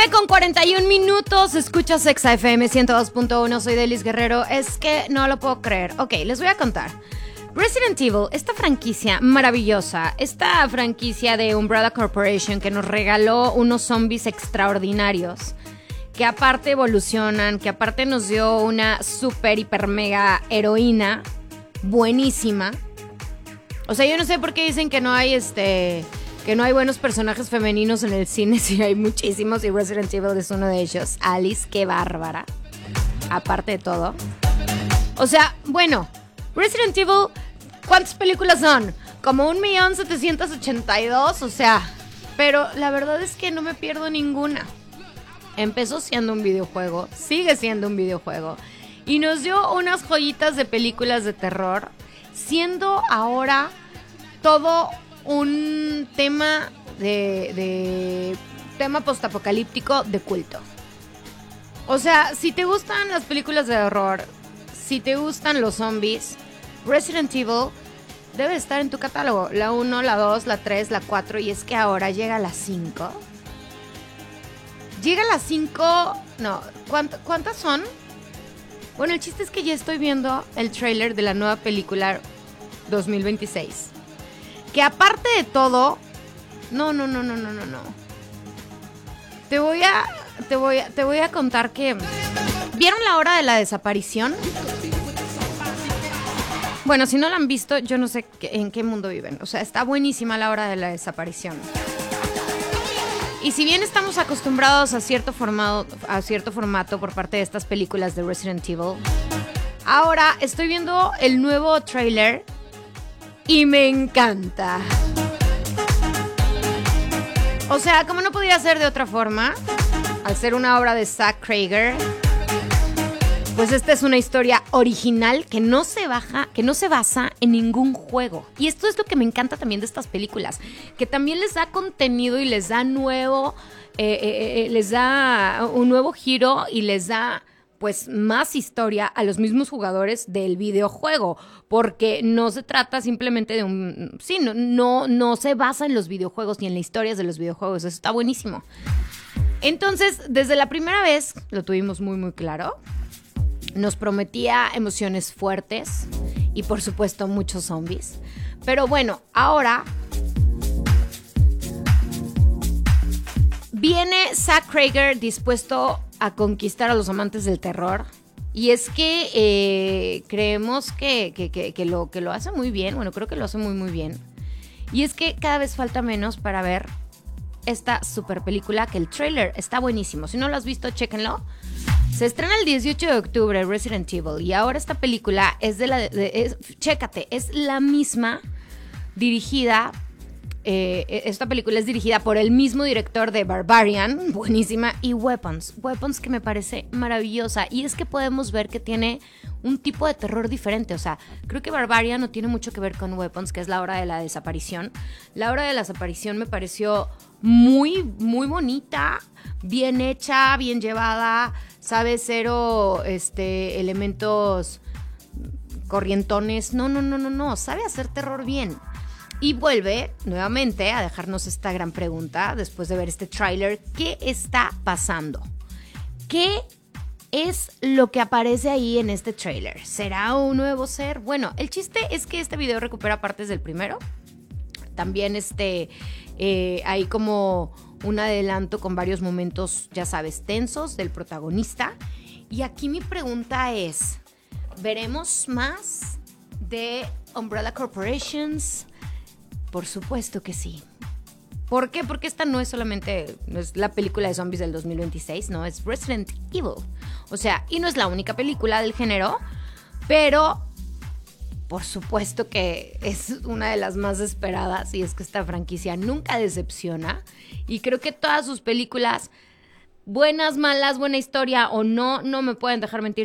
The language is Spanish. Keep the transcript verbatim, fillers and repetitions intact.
nueve con cuarenta y un minutos, escuchas Exa F M ciento dos punto uno, soy Delis Guerrero. Es que no lo puedo creer. Ok, les voy a contar. Resident Evil, esta franquicia maravillosa, esta franquicia de Umbrella Corporation que nos regaló unos zombies extraordinarios, que aparte evolucionan, que aparte nos dio una super, hiper, mega heroína buenísima. O sea, yo no sé por qué dicen que no hay este... que no hay buenos personajes femeninos en el cine, sí hay muchísimos, y Resident Evil es uno de ellos. Alice, qué bárbara, aparte de todo. O sea, bueno, Resident Evil, ¿cuántas películas son? Como un millón setecientos ochenta y dos, o sea, pero la verdad es que no me pierdo ninguna. Empezó siendo un videojuego, sigue siendo un videojuego, y nos dio unas joyitas de películas de terror, siendo ahora todo un tema de, de tema postapocalíptico de culto. O sea, si te gustan las películas de horror, si te gustan los zombies, Resident Evil debe estar en tu catálogo. La uno, la dos, la tres, la cuatro, y es que ahora llega la cinco. Llega la cinco, no, ¿cuánt, ¿cuántas son? Bueno, el chiste es que ya estoy viendo el tráiler de la nueva película dos mil veintiséis. Que aparte de todo, no, no, no, no, no, no, no. Te voy a, te voy a, te voy a contar que ¿vieron La Hora de la Desaparición? Bueno, si no la han visto, yo no sé qué, en qué mundo viven. O sea, está buenísima La Hora de la Desaparición. Y si bien estamos acostumbrados a cierto formato, a cierto formato por parte de estas películas de Resident Evil, ahora estoy viendo el nuevo tráiler y me encanta. O sea, como no podía ser de otra forma, al ser una obra de Zack Cregger, pues esta es una historia original que no se baja, que no se basa en ningún juego. Y esto es lo que me encanta también de estas películas, que también les da contenido y les da nuevo, eh, eh, eh, les da un nuevo giro y les da pues más historia a los mismos jugadores del videojuego, porque no se trata simplemente de un... Sí, no, no, no se basa en los videojuegos ni en las historias de los videojuegos, eso está buenísimo. Entonces, desde la primera vez, lo tuvimos muy muy claro, nos prometía emociones fuertes y por supuesto muchos zombies, pero bueno, ahora viene Zack Cregger dispuesto a conquistar a los amantes del terror. Y es que eh, creemos que, que, que, que, lo, que lo hace muy bien. Bueno, creo que lo hace muy, muy bien. Y es que cada vez falta menos para ver esta super película, que el tráiler está buenísimo. Si no lo has visto, chéquenlo. Se estrena el dieciocho de octubre Resident Evil. Y ahora esta película es de la... De, de, es, chécate, es la misma dirigida... Eh, esta película es dirigida por el mismo director de Barbarian, buenísima, y Weapons, Weapons que me parece maravillosa, y es que podemos ver que tiene un tipo de terror diferente. O sea, creo que Barbarian no tiene mucho que ver con Weapons, que es La Hora de la Desaparición. La Hora de la Desaparición me pareció muy, muy bonita, bien hecha, bien llevada, sabe, cero este, elementos corrientones, no, no, no, no, no, sabe hacer terror bien. Y vuelve nuevamente a dejarnos esta gran pregunta después de ver este tráiler. ¿Qué está pasando? ¿Qué es lo que aparece ahí en este tráiler? ¿Será un nuevo ser? Bueno, el chiste es que este video recupera partes del primero. También este, eh, hay como un adelanto con varios momentos, ya sabes, tensos del protagonista. Y aquí mi pregunta es, ¿veremos más de Umbrella Corporations? Por supuesto que sí. ¿Por qué? Porque esta no es solamente no es la película de zombies del dos mil veintiséis, no, es Resident Evil. O sea, y no es la única película del género, pero por supuesto que es una de las más esperadas, y es que esta franquicia nunca decepciona. Y creo que todas sus películas, buenas, malas, buena historia o no, no me pueden dejar mentir,